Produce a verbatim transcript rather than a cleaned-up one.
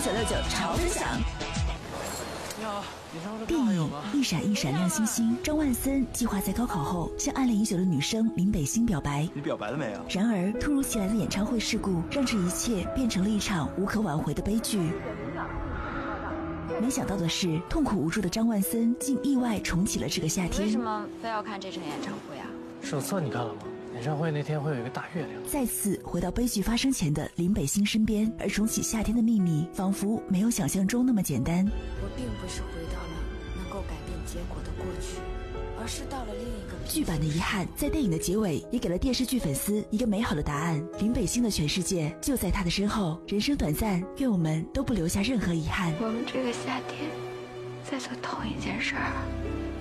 九六九潮分享。 你好，演唱会的电影票还有吗？ 《一闪一闪亮星星》，张万森计划在高考后向暗恋已久的女生林北星表白。 你表白了没有？ 然而，突如其来的演唱会事故让这一切变成了一场无可挽回的悲剧。没想到的是，痛苦无助的张万森竟意外重启了这个夏天。 为什么非要看这场演唱会啊？ 手册你看了吗？演唱会那天会有一个大月亮。 再次回到悲剧发生前的林北星身边，而重启夏天的秘密仿佛没有想象中那么简单。 我并不是回到了能够改变结果的过去，而是到了另一个剧版的遗憾在电影的结尾也给了电视剧粉丝一个美好的答案。林北星的全世界就在他的身后，人生短暂，愿我们都不留下任何遗憾。 我们这个夏天在做同一件事儿。